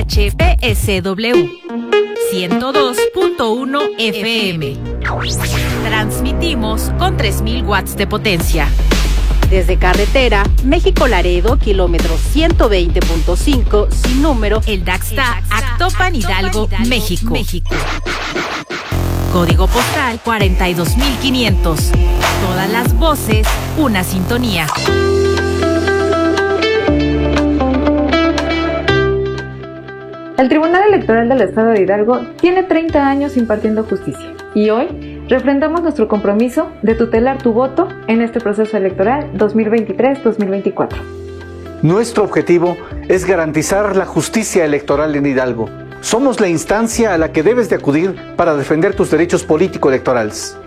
HPSW 102.1 FM. Transmitimos con 3000 watts de potencia. Desde carretera, México-Laredo, kilómetro 120.5, sin número, El Daxta, Actopan, Hidalgo, México. Código postal 42500. Todas las voces, una sintonía. El Tribunal Electoral del Estado de Hidalgo tiene 30 años impartiendo justicia y hoy refrendamos nuestro compromiso de tutelar tu voto en este proceso electoral 2023-2024. Nuestro objetivo es garantizar la justicia electoral en Hidalgo. Somos la instancia a la que debes de acudir para defender tus derechos político-electorales.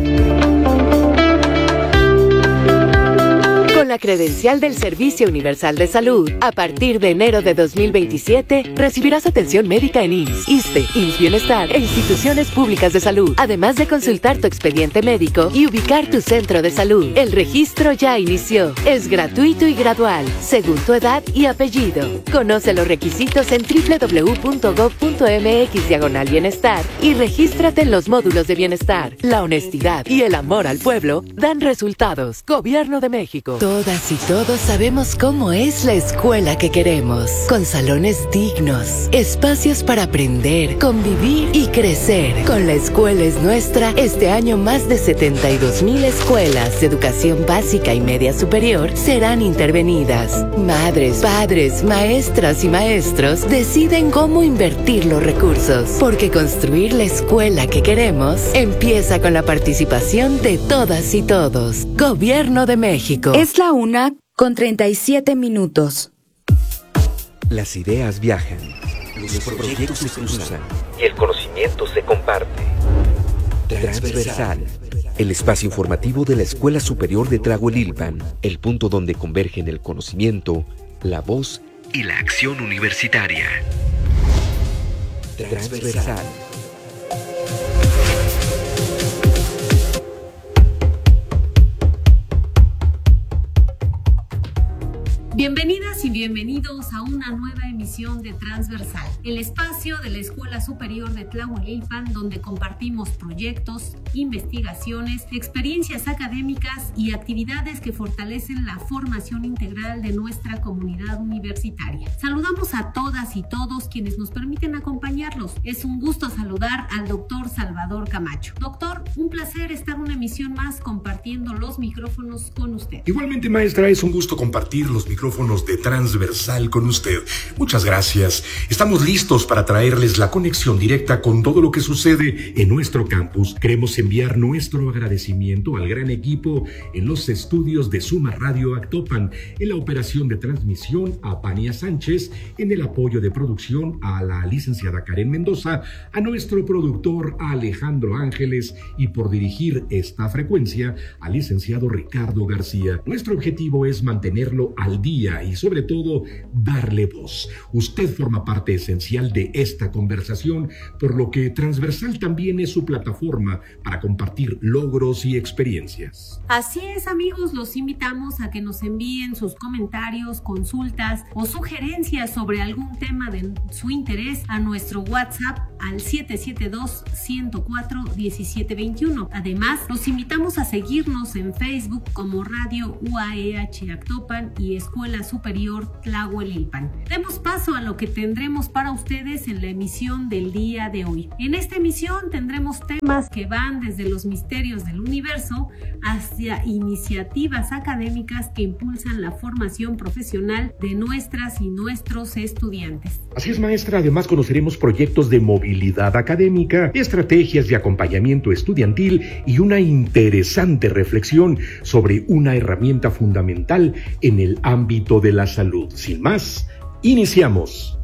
Con la credencial del Servicio Universal de Salud, a partir de enero de 2027, recibirás atención médica en IMSS, ISSSTE, IMSS Bienestar e instituciones públicas de salud, además de consultar tu expediente médico y ubicar tu centro de salud. El registro ya inició. Es gratuito y gradual, según tu edad y apellido. Conoce los requisitos en www.gov.mx/bienestar y regístrate en los módulos de bienestar. La honestidad y el amor al pueblo dan resultados. Gobierno de México. Todas y todos sabemos cómo es la escuela que queremos, con salones dignos, espacios para aprender, convivir y crecer. Con La Escuela es Nuestra, este año más de 72,000 escuelas de educación básica y media superior serán intervenidas. Madres, padres, maestras y maestros deciden cómo invertir los recursos, porque construir la escuela que queremos empieza con la participación de todas y todos. Gobierno de México. Es la 1:37. Las ideas viajan, los proyectos se cruzan y el conocimiento se comparte. Transversal, el espacio informativo de la Escuela Superior de Tlahuelilpan, el punto donde convergen el conocimiento, la voz y la acción universitaria. Transversal. Bienvenidas y bienvenidos a una nueva emisión de Transversal, el espacio de la Escuela Superior de Tlahuelilpan, donde compartimos proyectos, investigaciones, experiencias académicas y actividades que fortalecen la formación integral de nuestra comunidad universitaria. Saludamos a todas y todos quienes nos permiten acompañarlos. Es un gusto saludar al doctor Salvador Camacho. Doctor, un placer estar una emisión más compartiendo los micrófonos con usted. Igualmente, maestra, es un gusto compartir los micrófonos de Transversal con usted. Muchas gracias. Estamos listos para traerles la conexión directa con todo lo que sucede en nuestro campus. Queremos enviar nuestro agradecimiento al gran equipo en los estudios de Suma Radio Actopan, en la operación de transmisión a Pania Sánchez, en el apoyo de producción a la licenciada Karen Mendoza, a nuestro productor Alejandro Ángeles y por dirigir esta frecuencia al licenciado Ricardo García. Nuestro objetivo es mantenerlo al día y sobre todo darle voz. Usted forma parte esencial de esta conversación, por lo que Transversal también es su plataforma para compartir logros y experiencias. Así es, amigos, los invitamos a que nos envíen sus comentarios, consultas o sugerencias sobre algún tema de su interés a nuestro WhatsApp al 772-104-1721. Además, los invitamos a seguirnos en Facebook como Radio UAEH Actopan y Escuela Superior Tlahuelilpan. Demos paso a lo que tendremos para ustedes en la emisión del día de hoy. En esta emisión tendremos temas que van desde los misterios del universo hacia iniciativas académicas que impulsan la formación profesional de nuestras y nuestros estudiantes. Así es, maestra. Además, conoceremos proyectos de movilidad académica, estrategias de acompañamiento estudiantil y una interesante reflexión sobre una herramienta fundamental en el ámbito de la salud. Sin más, iniciamos.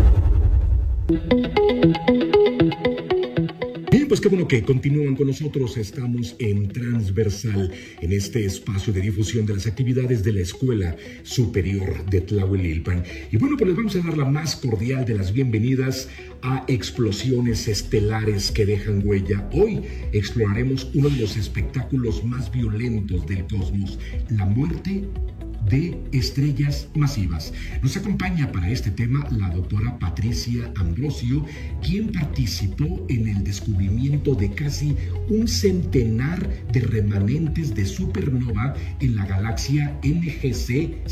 Bien, pues qué bueno que continúan con nosotros. Estamos en Transversal, en este espacio de difusión de las actividades de la Escuela Superior de Tlahuelilpan. Y bueno, pues les vamos a dar la más cordial de las bienvenidas a Explosiones Estelares que Dejan Huella. Hoy exploraremos uno de los espectáculos más violentos del cosmos, la muerte de estrellas masivas. Nos acompaña para este tema la doctora Patricia Ambrosio, quien participó en el descubrimiento de casi un centenar de remanentes de supernova en la galaxia NGC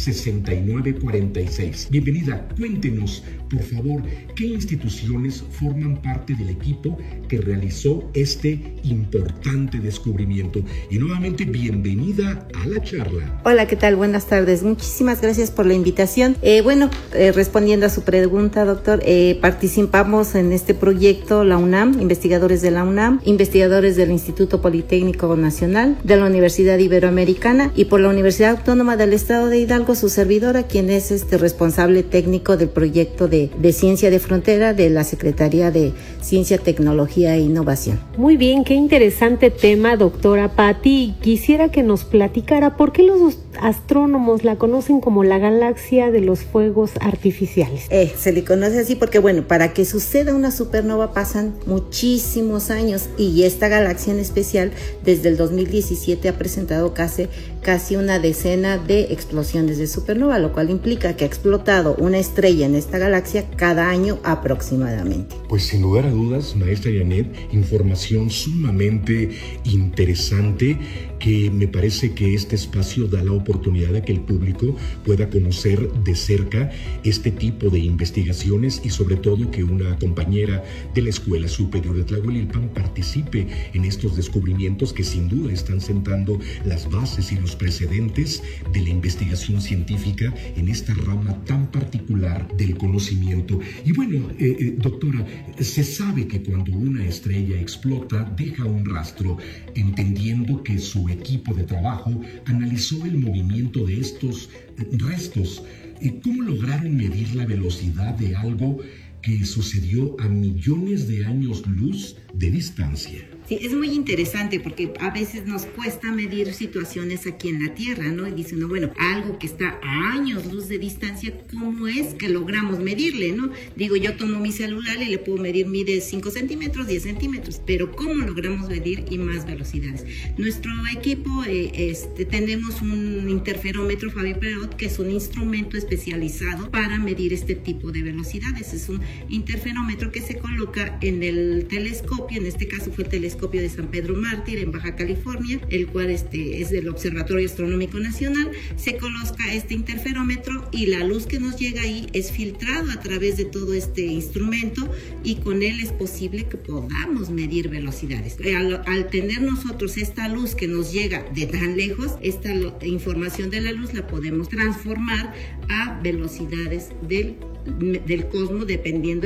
6946. Bienvenida, cuéntenos, por favor, ¿qué instituciones forman parte del equipo que realizó este importante descubrimiento? Y nuevamente, bienvenida a la charla. Hola, ¿qué tal? Buenas tardes. Muchísimas gracias por la invitación. Respondiendo a su pregunta, doctor, participamos en este proyecto la UNAM, investigadores de la UNAM, investigadores del Instituto Politécnico Nacional, de la Universidad Iberoamericana y por la Universidad Autónoma del Estado de Hidalgo, su servidora, quien es responsable técnico del proyecto de Ciencia de Frontera de la Secretaría de Ciencia, Tecnología e Innovación. Muy bien, qué interesante tema, doctora Patti. Quisiera que nos platicara por qué los astrónomos la conocen como la galaxia de los fuegos artificiales. Se le conoce así porque, para que suceda una supernova pasan muchísimos años y esta galaxia en especial desde el 2017 ha presentado casi una decena de explosiones de supernova, lo cual implica que ha explotado una estrella en esta galaxia cada año aproximadamente. Pues sin lugar a dudas, maestra Janet, información sumamente interesante que me parece que este espacio da la oportunidad de que el público pueda conocer de cerca este tipo de investigaciones y sobre todo que una compañera de la Escuela Superior de Tlahuelilpan participe en estos descubrimientos que sin duda están sentando las bases y los precedentes de la investigación científica en esta rama tan particular del conocimiento. Y doctora, se sabe que cuando una estrella explota deja un rastro, entendiendo que su equipo de trabajo analizó el movimiento de estos restos. ¿Cómo lograron medir la velocidad de algo que sucedió a millones de años luz de distancia? Sí, es muy interesante porque a veces nos cuesta medir situaciones aquí en la Tierra, ¿no? Y dice uno, algo que está a años luz de distancia, ¿cómo es que logramos medirle, no? Digo, yo tomo mi celular y le puedo medir, mide 5 centímetros, 10 centímetros, pero ¿cómo logramos medir y más velocidades? Nuestro equipo, tenemos un interferómetro Fabry Perot, que es un instrumento especializado para medir este tipo de velocidades. Es un interferómetro que se coloca en el telescopio, en este caso fue el telescopio de San Pedro Mártir en Baja California, el cual es del Observatorio Astronómico Nacional. Se coloca este interferómetro y la luz que nos llega ahí es filtrado a través de todo este instrumento y con él es posible que podamos medir velocidades. Al tener nosotros esta luz que nos llega de tan lejos, esta información de la luz la podemos transformar a velocidades del cosmos dependiendo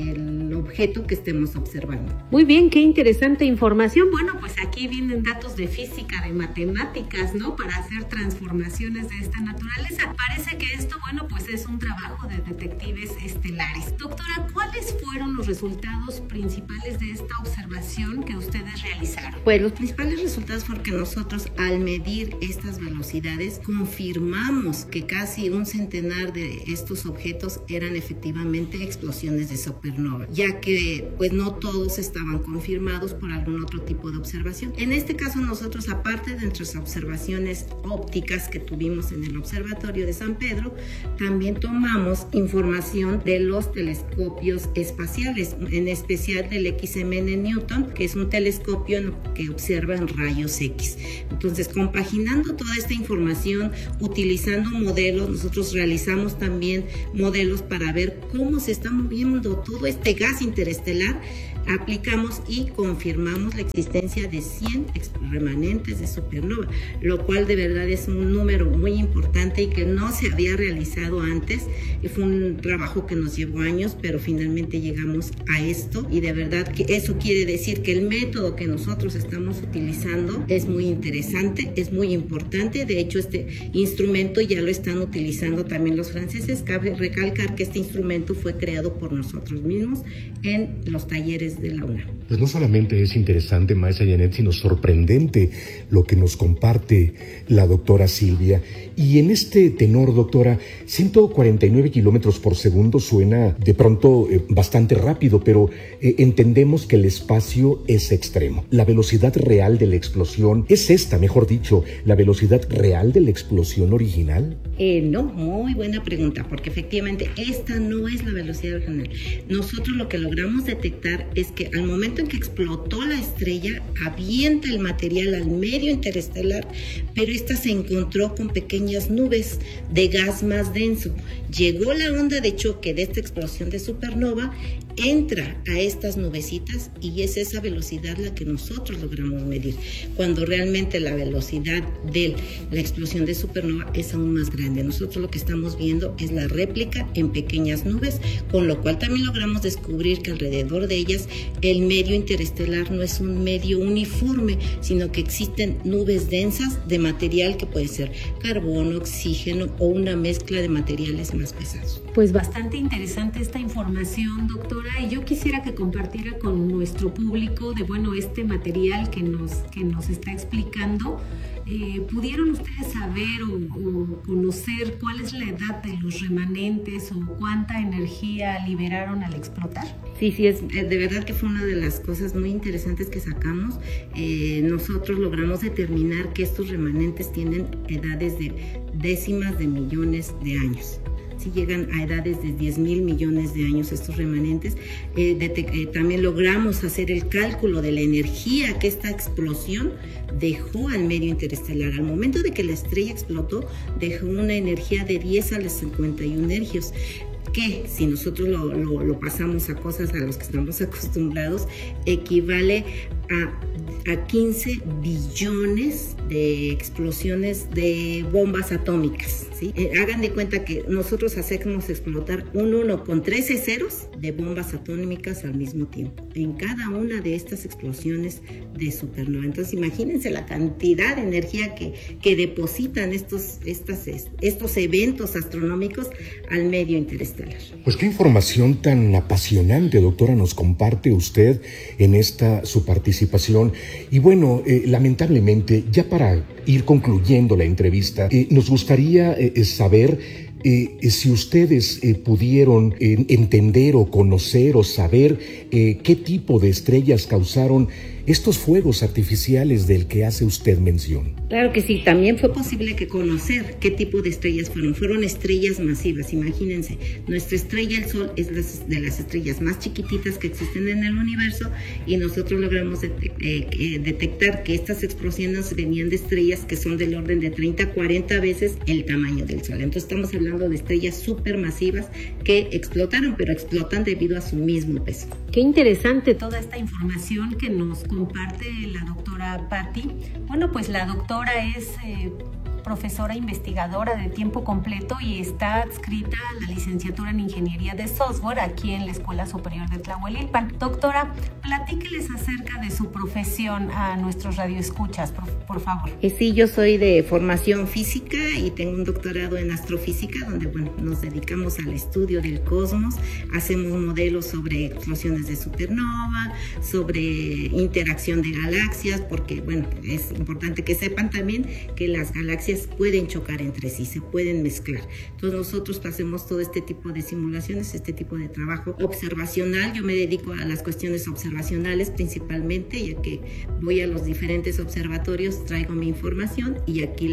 el objeto que estemos observando. Muy bien, qué interesante información. Pues aquí vienen datos de física, de matemáticas, ¿no? Para hacer transformaciones de esta naturaleza. Parece que esto, es un trabajo de detectives estelares. Doctora, ¿cuáles fueron los resultados principales de esta observación que ustedes realizaron? Pues los principales resultados fueron que nosotros al medir estas velocidades confirmamos que casi un centenar de estos objetos eran efectivamente explosiones de supernova, ya que no todos estaban confirmados por algún otro tipo de observación. En este caso nosotros, aparte de nuestras observaciones ópticas que tuvimos en el Observatorio de San Pedro, también tomamos información de los telescopios espaciales, en especial del XMN Newton, que es un telescopio que observa en rayos X. Entonces, compaginando toda esta información, utilizando modelos, nosotros realizamos también modelos para ver cómo se está moviendo todo este gas interestelar. Aplicamos y confirmamos la existencia de 100 remanentes de supernova, lo cual de verdad es un número muy importante y que no se había realizado antes. Fue un trabajo que nos llevó años, pero finalmente llegamos a esto y de verdad que eso quiere decir que el método que nosotros estamos utilizando es muy interesante, es muy importante. De hecho, este instrumento ya lo están utilizando también los franceses. Cabe recalcar que este instrumento fue creado por nosotros mismos en los talleres de la UNAM. Pues no solamente es interesante, maestra Janet, sino sorprendente lo que nos comparte la doctora Silvia. Y en este tenor, doctora, 149 kilómetros por segundo suena de pronto bastante rápido, pero entendemos que el espacio es extremo. La velocidad real de la explosión es esta, mejor dicho, la velocidad real de la explosión original. No, muy buena pregunta, porque efectivamente esta no es la velocidad original. Nosotros lo que logramos detectar es que al momento en que explotó la estrella, avienta el material al medio interestelar, pero esta se encontró con pequeñas nubes de gas más denso. Llegó la onda de choque de esta explosión de supernova, entra a estas nubecitas y es esa velocidad la que nosotros logramos medir, cuando realmente la velocidad de la explosión de supernova es aún más grande. Nosotros lo que estamos viendo es la réplica en pequeñas nubes, con lo cual también logramos descubrir que alrededor de ellas el medio interestelar no es un medio uniforme, sino que existen nubes densas de material que puede ser carbono, oxígeno o una mezcla de materiales más pesados. Pues bastante interesante esta información, doctora, y yo quisiera que compartiera con nuestro público de, este material que nos está explicando. ¿Pudieron ustedes saber o conocer cuál es la edad de los remanentes o cuánta energía liberaron al explotar? Sí, es de verdad que fue una de las cosas muy interesantes que sacamos. Nosotros logramos determinar que estos remanentes tienen edades de décimas de millones de años. Si llegan a edades de 10,000 millones de años estos remanentes. También logramos hacer el cálculo de la energía que esta explosión dejó al medio interestelar. Al momento de que la estrella explotó, dejó una energía de 10 a la 51 ergios, que si nosotros lo pasamos a cosas a las que estamos acostumbrados, equivale a 15 billones de explosiones de bombas atómicas, ¿sí? Hagan de cuenta que nosotros hacemos explotar un 1 con 13 ceros de bombas atómicas al mismo tiempo, en cada una de estas explosiones de supernova. Entonces imagínense la cantidad de energía que depositan estos eventos astronómicos al medio interestelar. Pues qué información tan apasionante, doctora, nos comparte usted en esta su participación. Y bueno, lamentablemente, ya para ir concluyendo la entrevista, nos gustaría saber si ustedes pudieron entender o conocer o saber qué tipo de estrellas causaron estos fuegos artificiales del que hace usted mención. Claro que sí, también fue posible conocer qué tipo de estrellas fueron. Fueron estrellas masivas, imagínense. Nuestra estrella, el Sol, es de las estrellas más chiquititas que existen en el universo, y nosotros logramos detectar que estas explosiones venían de estrellas que son del orden de 30 a 40 veces el tamaño del Sol. Entonces estamos hablando de estrellas supermasivas que explotaron, pero explotan debido a su mismo peso. Qué interesante toda esta información que nos comparte la doctora Patti. Bueno, pues la doctora es profesora investigadora de tiempo completo y está adscrita a la licenciatura en Ingeniería de Software aquí en la Escuela Superior de Tlahuelilpan. Doctora, platíqueles acerca de su profesión a nuestros radioescuchas, por favor. Sí, yo soy de formación física y tengo un doctorado en astrofísica, donde nos dedicamos al estudio del cosmos, hacemos modelos sobre explosiones de supernova, sobre interacción de galaxias, porque es importante que sepan también que las galaxias pueden chocar entre sí, se pueden mezclar. Entonces nosotros hacemos todo este tipo de simulaciones, este tipo de trabajo observacional. Yo me dedico a las cuestiones observacionales principalmente, ya que voy a los diferentes observatorios, traigo mi información y aquí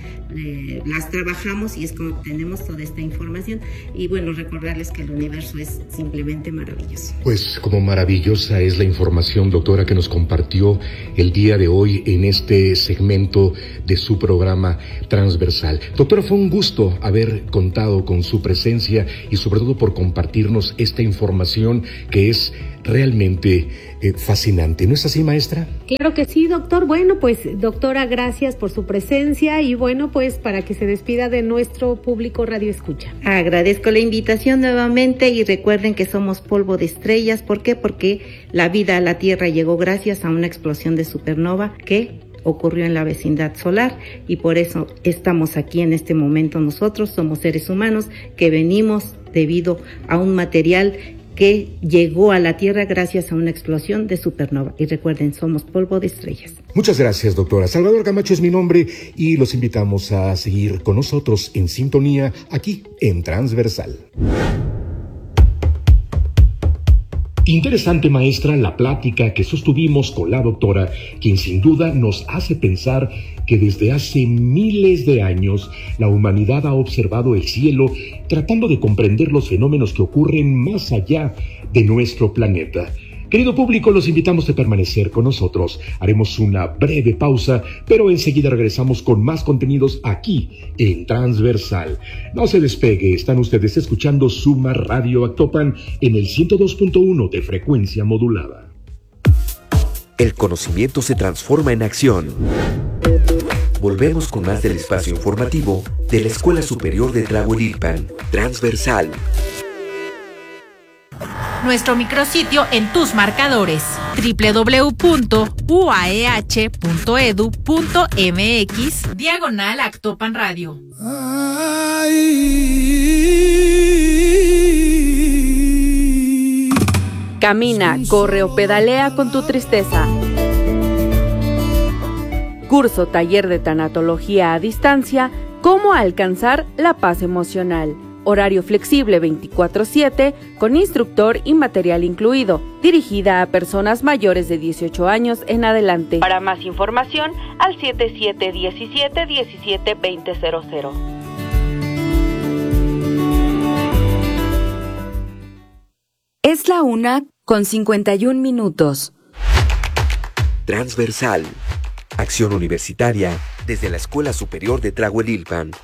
las trabajamos y es como obtenemos toda esta información. Y recordarles que el universo es simplemente maravilloso. Pues como maravillosa es la información, doctora, que nos compartió el día de hoy en este segmento de su programa Transversal. Doctora, fue un gusto haber contado con su presencia y sobre todo por compartirnos esta información que es realmente fascinante. ¿No es así, maestra? Claro que sí, doctor. Bueno, pues doctora, gracias por su presencia y pues para que se despida de nuestro público radioescucha. Agradezco la invitación nuevamente y recuerden que somos polvo de estrellas. ¿Por qué? Porque la vida a la Tierra llegó gracias a una explosión de supernova que ocurrió en la vecindad solar y por eso estamos aquí en este momento. Nosotros somos seres humanos que venimos debido a un material que llegó a la Tierra gracias a una explosión de supernova. Y recuerden, somos polvo de estrellas. Muchas gracias, doctora. Salvador Camacho es mi nombre y los invitamos a seguir con nosotros en sintonía aquí en Transversal. Interesante, maestra, la plática que sostuvimos con la doctora, quien sin duda nos hace pensar que desde hace miles de años la humanidad ha observado el cielo tratando de comprender los fenómenos que ocurren más allá de nuestro planeta. Querido público, los invitamos a permanecer con nosotros. Haremos una breve pausa, pero enseguida regresamos con más contenidos aquí en Transversal. No se despegue, están ustedes escuchando Suma Radio Actopan en el 102.1 de frecuencia modulada. El conocimiento se transforma en acción. Volvemos con más del espacio informativo de la Escuela Superior de Tlahuelilpan, Transversal. Nuestro micrositio en tus marcadores, www.uaeh.edu.mx/Actopan Radio. Camina, corre o pedalea con tu tristeza. Curso taller de tanatología a distancia, cómo alcanzar la paz emocional. Horario flexible 24/7, con instructor y material incluido, dirigida a personas mayores de 18 años en adelante. Para más información, al 7717-172000. Es la 1:51. Transversal. Acción universitaria desde la Escuela Superior de Tlahuelilpan.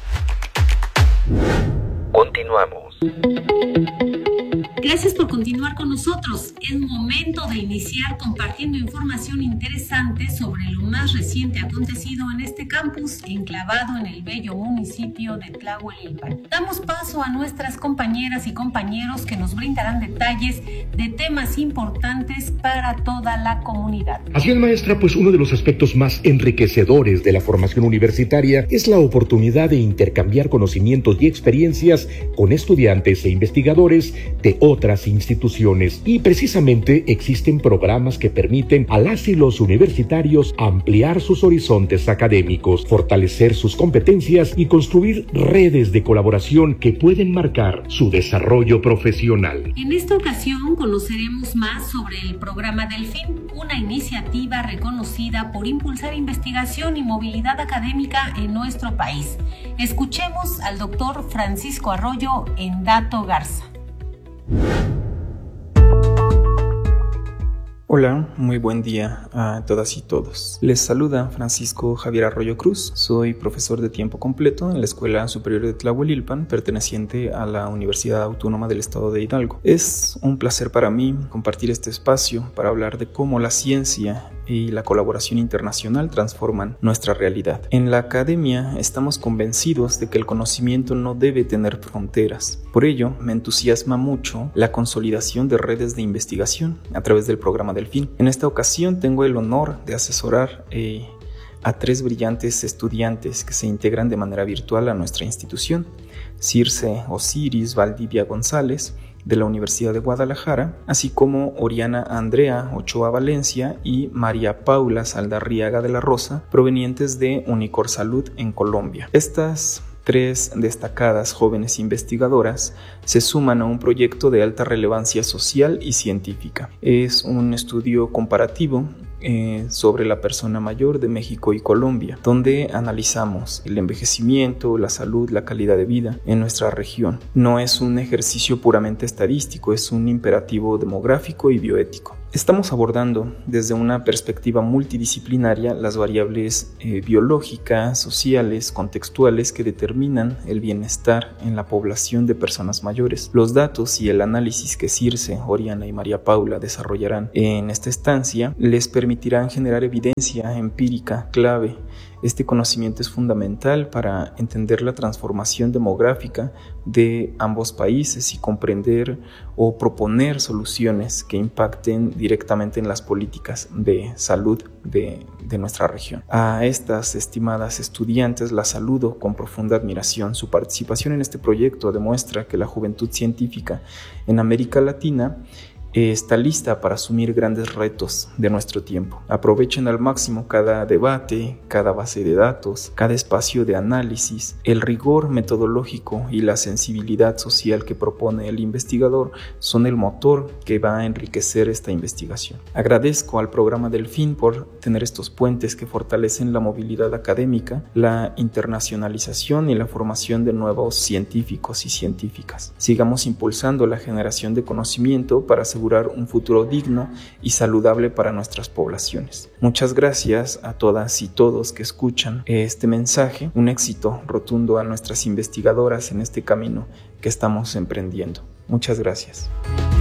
Continuamos. Gracias por continuar con nosotros. Es momento de iniciar compartiendo información interesante sobre lo más reciente acontecido en este campus enclavado en el bello municipio de Tlahuelilpan. Damos paso a nuestras compañeras y compañeros que nos brindarán detalles de temas importantes para toda la comunidad. Así es, maestra, pues uno de los aspectos más enriquecedores de la formación universitaria es la oportunidad de intercambiar conocimientos y experiencias con estudiantes e investigadores de otras instituciones, y precisamente existen programas que permiten a las y los universitarios ampliar sus horizontes académicos, fortalecer sus competencias y construir redes de colaboración que pueden marcar su desarrollo profesional. En esta ocasión conoceremos más sobre el programa Delfín, una iniciativa reconocida por impulsar investigación y movilidad académica en nuestro país. Escuchemos al doctor Francisco Arroyo en Dato Garza. Hola, muy buen día a todas y todos. Les saluda Francisco Javier Arroyo Cruz. Soy profesor de tiempo completo en la Escuela Superior de Tlahuelilpan, perteneciente a la Universidad Autónoma del Estado de Hidalgo. Es un placer para mí compartir este espacio para hablar de cómo la ciencia y la colaboración internacional transforman nuestra realidad. En la academia estamos convencidos de que el conocimiento no debe tener fronteras. Por ello, me entusiasma mucho la consolidación de redes de investigación a través del programa Delfín. En esta ocasión tengo el honor de asesorar a 3 brillantes estudiantes que se integran de manera virtual a nuestra institución: Circe Osiris Valdivia González, de la Universidad de Guadalajara, así como Oriana Andrea Ochoa Valencia y María Paula Saldarriaga de la Rosa, provenientes de Unicor Salud en Colombia. Estas 3 destacadas jóvenes investigadoras se suman a un proyecto de alta relevancia social y científica. Es un estudio comparativo sobre la persona mayor de México y Colombia, donde analizamos el envejecimiento, la salud, la calidad de vida en nuestra región. No es un ejercicio puramente estadístico, es un imperativo demográfico y bioético. Estamos abordando desde una perspectiva multidisciplinaria las variables biológicas, sociales, contextuales que determinan el bienestar en la población de personas mayores. Los datos y el análisis que Circe, Oriana y María Paula desarrollarán en esta estancia les permitirán generar evidencia empírica clave Este conocimiento es fundamental para entender la transformación demográfica de ambos países y comprender o proponer soluciones que impacten directamente en las políticas de salud de nuestra región. A estas estimadas estudiantes las saludo con profunda admiración. Su participación en este proyecto demuestra que la juventud científica en América Latina está lista para asumir grandes retos de nuestro tiempo. Aprovechen al máximo cada debate, cada base de datos, cada espacio de análisis. El rigor metodológico y la sensibilidad social que propone el investigador son el motor que va a enriquecer esta investigación. Agradezco al programa Delfín por tener estos puentes que fortalecen la movilidad académica, la internacionalización y la formación de nuevos científicos y científicas. Sigamos impulsando la generación de conocimiento para asegurar un futuro digno y saludable para nuestras poblaciones. Muchas gracias a todas y todos que escuchan este mensaje. Un éxito rotundo a nuestras investigadoras en este camino que estamos emprendiendo. Muchas gracias.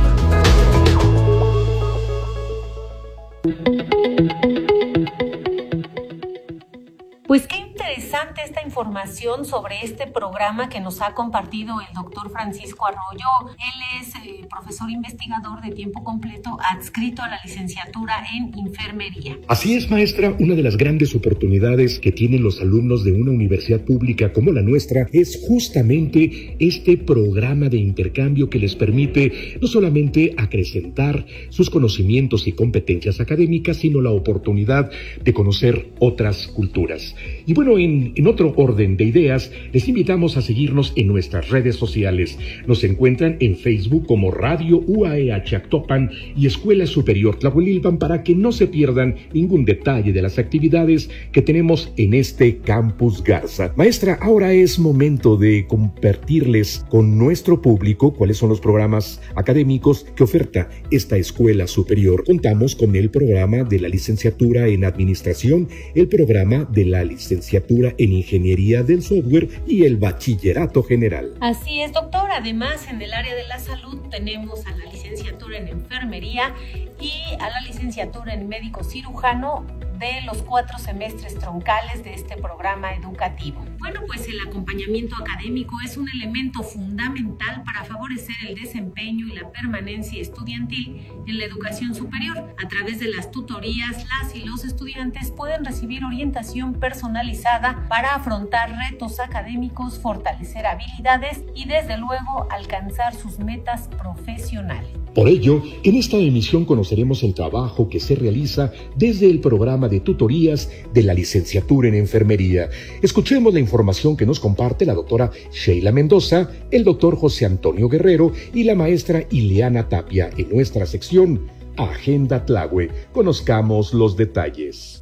Pues qué interesante esta información sobre este programa que nos ha compartido el doctor Francisco Arroyo. Él es profesor investigador de tiempo completo adscrito a la licenciatura en enfermería. Así es, maestra, una de las grandes oportunidades que tienen los alumnos de una universidad pública como la nuestra es justamente este programa de intercambio que les permite no solamente acrecentar sus conocimientos y competencias académicas, sino la oportunidad de conocer otras culturas. Y bueno, en otro orden de ideas, les invitamos a seguirnos en nuestras redes sociales. Nos encuentran en Facebook como Radio UAEH Actopan y Escuela Superior Tlahuelilpan para que no se pierdan ningún detalle de las actividades que tenemos en este Campus Garza. Maestra, ahora es momento de compartirles con nuestro público cuáles son los programas académicos que oferta esta Escuela Superior. Contamos con el programa de la licenciatura en Administración, el programa de la licenciatura en Ingeniería del Software y el Bachillerato General. Así es, doctor. Además, en el área de la salud tenemos a la licenciatura en Enfermería y a la licenciatura en Médico Cirujano de los 4 semestres troncales de este programa educativo. Bueno, pues el acompañamiento académico es un elemento fundamental para favorecer el desempeño y la permanencia estudiantil en la educación superior. A través de las tutorías, las y los estudiantes pueden recibir orientación personalizada para afrontar retos académicos, fortalecer habilidades y desde luego alcanzar sus metas profesionales. Por ello, en esta emisión conoceremos el trabajo que se realiza desde el programa de tutorías de la licenciatura en Enfermería. Escuchemos la información que nos comparte la doctora Sheila Mendoza, el doctor José Antonio Guerrero y la maestra Ileana Tapia en nuestra sección Agenda Tlahue. Conozcamos los detalles.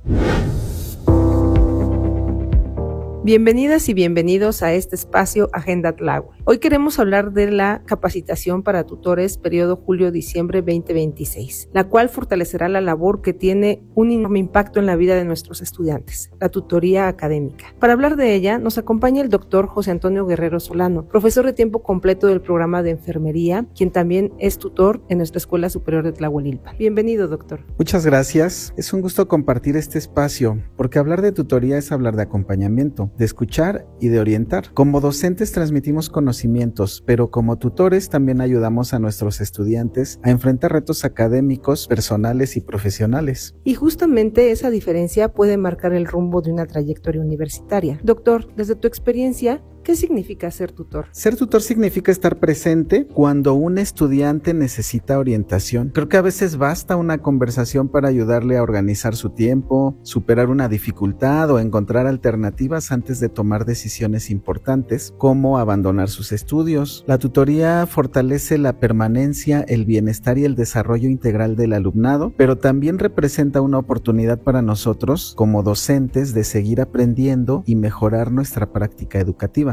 Bienvenidas y bienvenidos a este espacio Agenda Tlahue. Hoy queremos hablar de la capacitación para tutores periodo julio-diciembre 2026, la cual fortalecerá la labor que tiene un enorme impacto en la vida de nuestros estudiantes, la tutoría académica. Para hablar de ella nos acompaña el doctor José Antonio Guerrero Solano, profesor de tiempo completo del programa de Enfermería, quien también es tutor en nuestra Escuela Superior de Tlahuelilpan. Bienvenido, doctor. Muchas gracias. Es un gusto compartir este espacio, porque hablar de tutoría es hablar de acompañamiento, de escuchar y de orientar. Como docentes transmitimos conocimientos, pero como tutores también ayudamos a nuestros estudiantes a enfrentar retos académicos, personales y profesionales. Y justamente esa diferencia puede marcar el rumbo de una trayectoria universitaria. Doctor, desde tu experiencia, ¿qué significa ser tutor? Ser tutor significa estar presente cuando un estudiante necesita orientación. Creo que a veces basta una conversación para ayudarle a organizar su tiempo, superar una dificultad o encontrar alternativas antes de tomar decisiones importantes, como abandonar sus estudios. La tutoría fortalece la permanencia, el bienestar y el desarrollo integral del alumnado, pero también representa una oportunidad para nosotros, como docentes, de seguir aprendiendo y mejorar nuestra práctica educativa.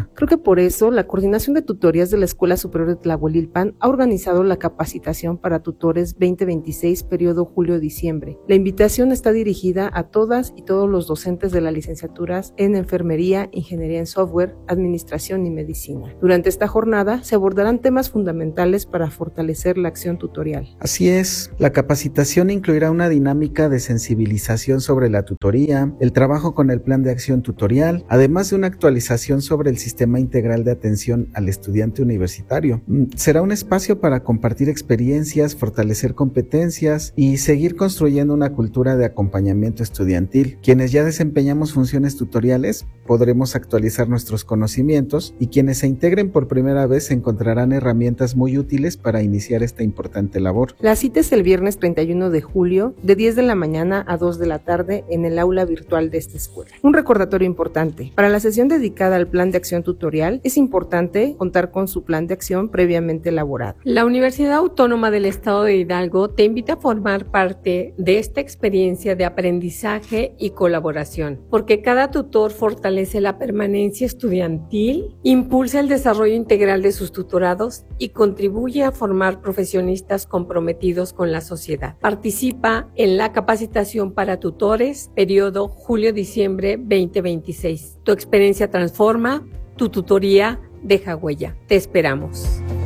tema. Creo que por eso la Coordinación de Tutorías de la Escuela Superior de Tlahuelilpan ha organizado la capacitación para tutores 2026, periodo julio-diciembre. La invitación está dirigida a todas y todos los docentes de las licenciaturas en Enfermería, Ingeniería en Software, Administración y Medicina. Durante esta jornada se abordarán temas fundamentales para fortalecer la acción tutorial. Así es, la capacitación incluirá una dinámica de sensibilización sobre la tutoría, el trabajo con el plan de acción tutorial, además de una actualización sobre el sistema integral de atención al estudiante universitario. Será un espacio para compartir experiencias, fortalecer competencias y seguir construyendo una cultura de acompañamiento estudiantil. Quienes ya desempeñamos funciones tutoriales podremos actualizar nuestros conocimientos y quienes se integren por primera vez encontrarán herramientas muy útiles para iniciar esta importante labor. La cita es el viernes 31 de julio de 10 de la mañana a 2 de la tarde en el aula virtual de esta escuela. Un recordatorio importante: para la sesión dedicada al plan de acción tutorial es importante contar con su plan de acción previamente elaborado. La Universidad Autónoma del Estado de Hidalgo te invita a formar parte de esta experiencia de aprendizaje y colaboración, porque cada tutor fortalece la permanencia estudiantil, impulsa el desarrollo integral de sus tutorados y contribuye a formar profesionistas comprometidos con la sociedad. Participa en la capacitación para tutores, periodo julio-diciembre 2026. Tu experiencia transforma, tu tutoría deja huella. Te esperamos.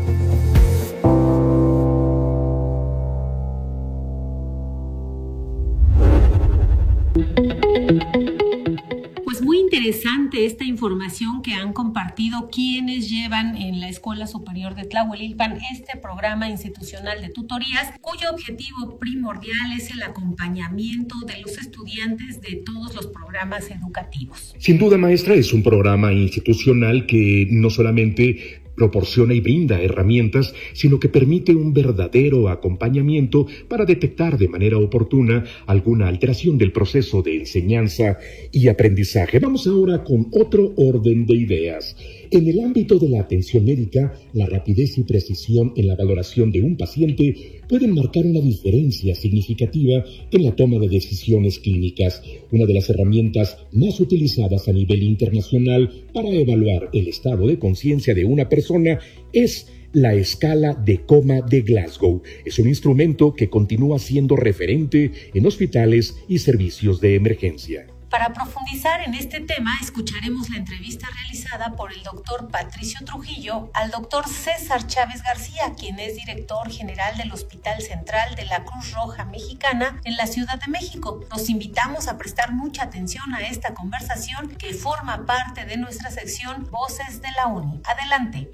Pues muy interesante esta información que han compartido quienes llevan en la Escuela Superior de Tlahuelilpan este programa institucional de tutorías, cuyo objetivo primordial es el acompañamiento de los estudiantes de todos los programas educativos. Sin duda, maestra, es un programa institucional que no solamente proporciona y brinda herramientas, sino que permite un verdadero acompañamiento para detectar de manera oportuna alguna alteración del proceso de enseñanza y aprendizaje. Vamos ahora con otro orden de ideas. En el ámbito de la atención médica, la rapidez y precisión en la valoración de un paciente pueden marcar una diferencia significativa en la toma de decisiones clínicas. Una de las herramientas más utilizadas a nivel internacional para evaluar el estado de conciencia de una persona es la escala de coma de Glasgow. Es un instrumento que continúa siendo referente en hospitales y servicios de emergencia. Para profundizar en este tema, escucharemos la entrevista realizada por el doctor Patricio Trujillo al doctor César Chávez García, quien es director general del Hospital Central de la Cruz Roja Mexicana en la Ciudad de México. Los invitamos a prestar mucha atención a esta conversación que forma parte de nuestra sección Voces de la Uni. Adelante.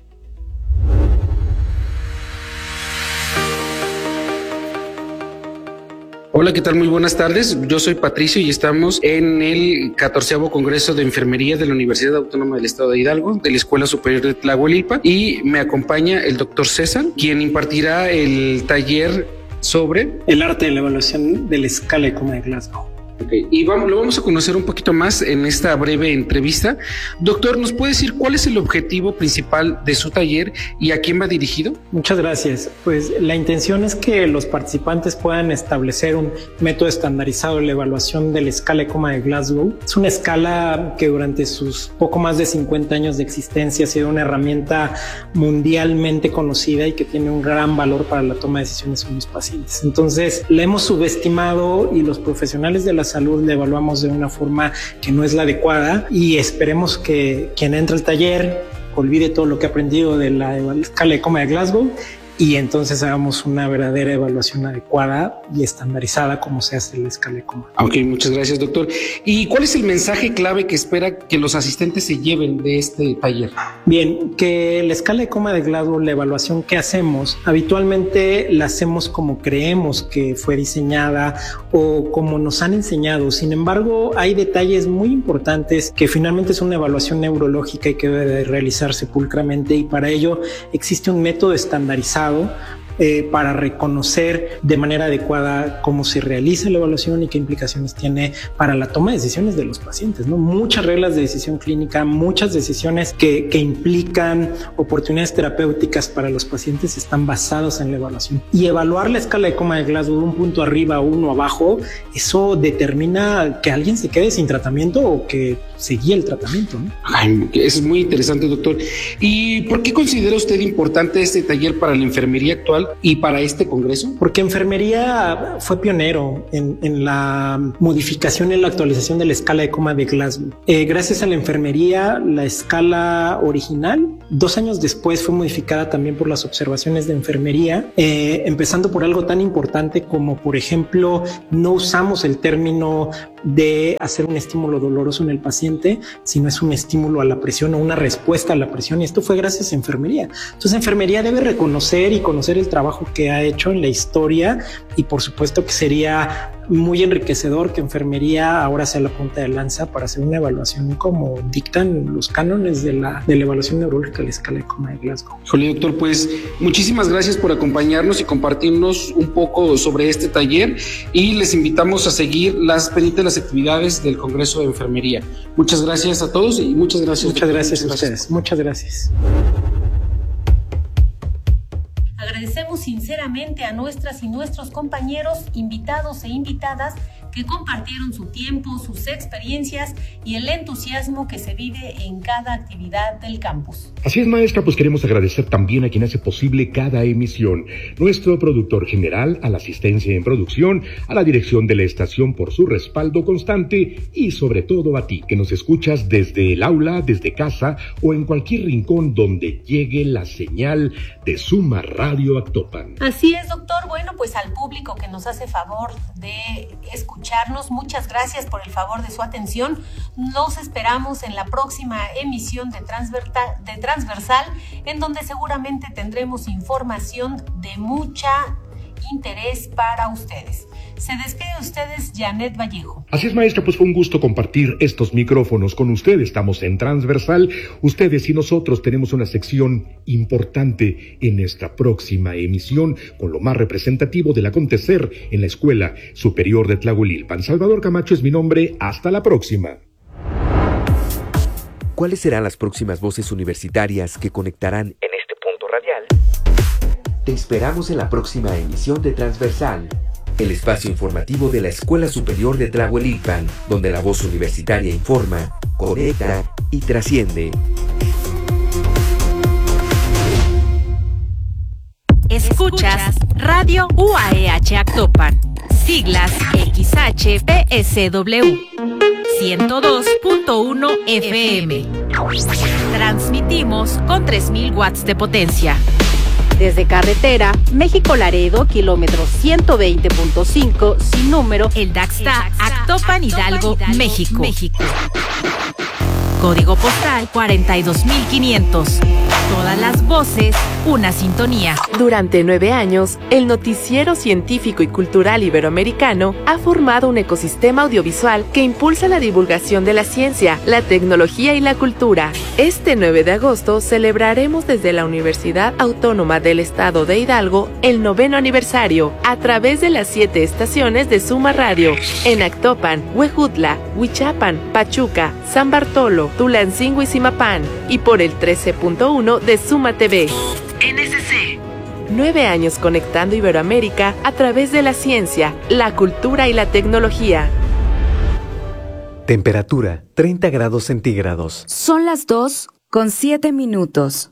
Hola, ¿qué tal? Muy buenas tardes. Yo soy Patricio y estamos en el 14º Congreso de Enfermería de la Universidad Autónoma del Estado de Hidalgo, de la Escuela Superior de Tlahuelilpan, y me acompaña el doctor César, quien impartirá el taller sobre el arte de la evaluación de la escala de coma de Glasgow. Okay. Y lo vamos a conocer un poquito más en esta breve entrevista. Doctor, ¿nos puede decir cuál es el objetivo principal de su taller y a quién va dirigido? Muchas gracias. Pues la intención es que los participantes puedan establecer un método estandarizado de la evaluación de la escala de coma de Glasgow. Es una escala que durante sus poco más de 50 años de existencia ha sido una herramienta mundialmente conocida y que tiene un gran valor para la toma de decisiones en los pacientes. Entonces, la hemos subestimado y los profesionales de la salud la evaluamos de una forma que no es la adecuada, y esperemos que quien entre al taller olvide todo lo que ha aprendido de la escala de coma de Glasgow y entonces hagamos una verdadera evaluación adecuada y estandarizada como se hace en la escala de coma. Ok, muchas gracias, doctor. ¿Y cuál es el mensaje clave que espera que los asistentes se lleven de este taller? Bien, que la escala de coma de Glasgow, la evaluación que hacemos, habitualmente la hacemos como creemos que fue diseñada o como nos han enseñado. Sin embargo, hay detalles muy importantes que finalmente es una evaluación neurológica y que debe de realizarse pulcramente, y para ello existe un método estandarizado para reconocer de manera adecuada cómo se realiza la evaluación y qué implicaciones tiene para la toma de decisiones de los pacientes, ¿no? Muchas reglas de decisión clínica, muchas decisiones que implican oportunidades terapéuticas para los pacientes están basadas en la evaluación. Y evaluar la escala de coma de Glasgow de un punto arriba o uno abajo, eso determina que alguien se quede sin tratamiento o que seguía el tratamiento, ¿no? Ay, es muy interesante, doctor. ¿Y por qué considera usted importante este taller para la enfermería actual y para este congreso? Porque enfermería fue pionero en la modificación y la actualización de la escala de coma de Glasgow. Gracias a la enfermería, la escala original, 2 años después, fue modificada también por las observaciones de enfermería, empezando por algo tan importante como, por ejemplo, no usamos el término de hacer un estímulo doloroso en el paciente, sino es un estímulo a la presión o una respuesta a la presión, y esto fue gracias a enfermería. Entonces enfermería debe reconocer y conocer el trabajo que ha hecho en la historia, y por supuesto que sería muy enriquecedor que enfermería ahora sea la punta de lanza para hacer una evaluación como dictan los cánones de la evaluación neurológica de la escala de coma de Glasgow. Híjole, doctor, pues muchísimas gracias por acompañarnos y compartirnos un poco sobre este taller, y les invitamos a seguir las pendientes las actividades del Congreso de Enfermería. Muchas gracias a todos y muchas gracias. Muchas gracias a ustedes. Muchas gracias. Agradecemos sinceramente a nuestras y nuestros compañeros, invitados e invitadas que compartieron su tiempo, sus experiencias y el entusiasmo que se vive en cada actividad del campus. Así es, maestra, pues queremos agradecer también a quien hace posible cada emisión, nuestro productor general, a la asistencia en producción, a la dirección de la estación por su respaldo constante y sobre todo a ti, que nos escuchas desde el aula, desde casa o en cualquier rincón donde llegue la señal de Suma Radio Actopan. Así es, doctor. Bueno, pues al público que nos hace favor de escucharnos, muchas gracias por el favor de su atención. Los esperamos en la próxima emisión de Transversal, en donde seguramente tendremos información de mucha interés para ustedes. Se despide de ustedes Janet Vallejo. Así es, maestra, pues fue un gusto compartir estos micrófonos con ustedes. Estamos en Transversal. Ustedes y nosotros tenemos una sección importante en esta próxima emisión con lo más representativo del acontecer en la Escuela Superior de Tlahuelilpan. Salvador Camacho es mi nombre. Hasta la próxima. ¿Cuáles serán las próximas voces universitarias que conectarán en este punto radial? Te esperamos en la próxima emisión de Transversal, el espacio informativo de la Escuela Superior de Tlahuelilpan, donde la voz universitaria informa, conecta y trasciende. Escuchas Radio UAEH Actopan, siglas XHPSW, 102.1 FM. Transmitimos con 3000 watts de potencia. Desde carretera, México-Laredo, kilómetro 120.5, sin número, el Daxta, Actopan, Hidalgo, México. Código postal 42500. Todas las voces, una sintonía. Durante 9 años, el noticiero científico y cultural iberoamericano ha formado un ecosistema audiovisual que impulsa la divulgación de la ciencia, la tecnología y la cultura. Este 9 de agosto celebraremos desde la Universidad Autónoma del Estado de Hidalgo el 9º aniversario a través de las 7 estaciones de Suma Radio en Actopan, Huejutla, Huichapan, Pachuca, San Bartolo, Tulancingo y Zimapán, y por el 13.1 de Suma TV. NSC. 9 años conectando Iberoamérica a través de la ciencia, la cultura y la tecnología. Temperatura 30 grados centígrados. Son las 2:07.